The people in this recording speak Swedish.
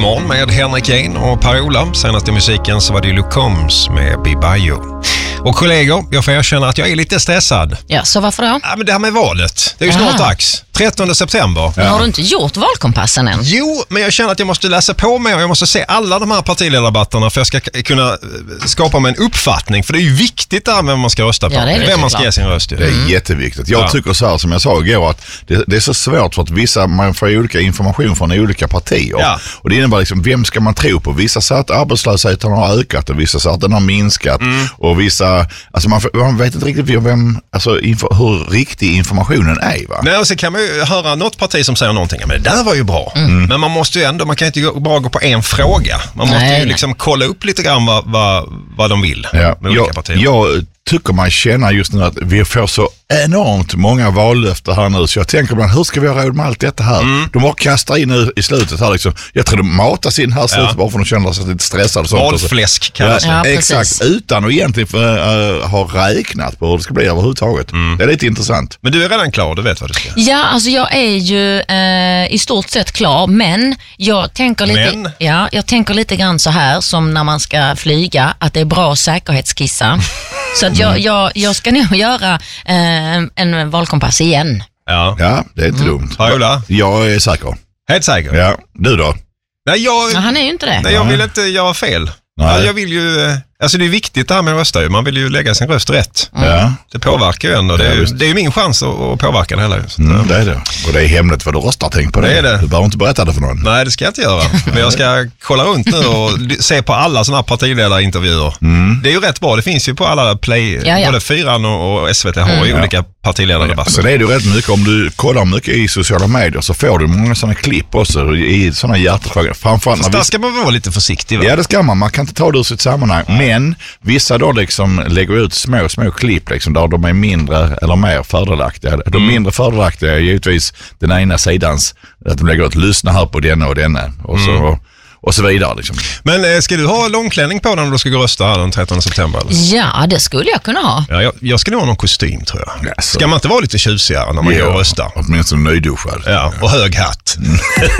Morgon med Henrik Jane och Per-Ola. Senast i musiken så var det ju Luke Combs med Bibayo. Och kollegor, jag får erkänna att jag är lite stressad. Ja, så varför då? Ja, men det här med valet, det är ju snart dags. 13 september. Men har du inte gjort valkompassen än? Jo, men jag känner att jag måste läsa på mer och jag måste se alla de här partiledardebatterna för jag ska kunna skapa mig en uppfattning. För det är ju viktigt där med vem man ska rösta på. Ja, det är vem man ska ge sin röst. Det är jätteviktigt. Jag tycker så här som jag sa igår att det är så svårt för att man får olika information från olika partier. Ja. Och det innebär liksom, vem ska man tro på? Vissa säger att arbetslösheten har ökat och vissa säger att den har minskat. Och vissa, alltså man vet inte riktigt hur riktig informationen är, va? Nej, och så kan man ju höra något parti som säger någonting, men det där var ju bra. Men man måste ju ändå, man kan inte bara gå på en fråga. Man måste ju liksom kolla upp lite grann vad de vill med olika partier. Jag tycker man känner just nu att vi får så enormt många vallöfter här nu, så jag tänker ibland, hur ska vi ha råd med allt detta här? De bara kastar in nu i slutet här liksom. Jag tror de matas in här slutet bara för att de känner sig lite stressade. Valfläsk kallas det. Ja, exakt, utan att egentligen ha räknat på hur det ska bli överhuvudtaget. Det är lite intressant. Men du är redan klar, du vet vad du ska. Ja, alltså jag är ju i stort sett klar, men jag tänker lite grann så här som när man ska flyga, att det är bra säkerhetskissa. Så att jag ska nog göra en valkompass igen. Ja, det är inte dumt. Paula? Jag är säker. Helt säker? Ja, du då? Nej, han är ju inte det. Nej, jag vill inte göra fel. Nej. Jag vill ju, alltså det är viktigt det här med att rösta. Man vill ju lägga sin röst rätt. Ja. Det påverkar ju ändå. Det är ju min chans att påverka det hela. Det är det. Och det är hemligt vad du röstar, tänk på det. Det. Du behöver inte berätta det för någon. Nej, det ska jag inte göra. Men jag ska kolla runt nu och se på alla sådana här partiledarintervjuer. Det är ju rätt bra. Det finns ju på alla både 4 och SVT har ju olika partiledardebatter. Så det är ju rätt mycket. Om du kollar mycket i sociala medier så får du många sådana klipp också i sådana hjärtefrågor. Framförallt där ska man vara lite försiktig, va? Ja, det ska man. Man kan inte ta det ur sitt sammanhang. Men vissa då liksom lägger ut små klipp liksom, där de är mindre eller mer fördelaktiga. De mindre fördelaktiga är givetvis den ena sidans, att de lägger ut lyssna här på denna och denna. Och så vidare liksom. Men ska du ha långklänning på när du ska gå och rösta den 13 september? Eller? Ja, det skulle jag kunna ha. Ja, jag ska nog ha någon kostym, tror jag. Yes. Ska man inte vara lite tjusigare när man går och röstar? Åtminstone nöjduschad. Ja, och hög hatt.